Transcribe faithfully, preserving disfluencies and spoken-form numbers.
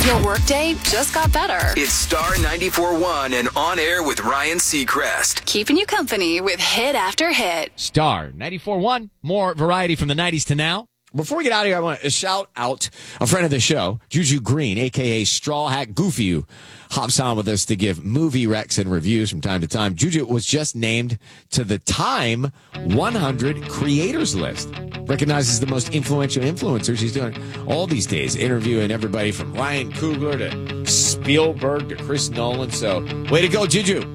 Your workday just got better. It's Star ninety-four point one and On Air with Ryan Seacrest. Keeping you company with hit after hit. Star ninety-four point one. More variety from the nineties to now. Before we get out of here, I want to shout out a friend of the show, Juju Green, a k a. Straw Hat Goofy, who hops on with us to give movie recs and reviews from time to time. Juju was just named to the Time one hundred Creators list. Recognizes the most influential influencers. He's doing all these days, interviewing everybody from Ryan Coogler to Spielberg to Chris Nolan. So, way to go, Juju.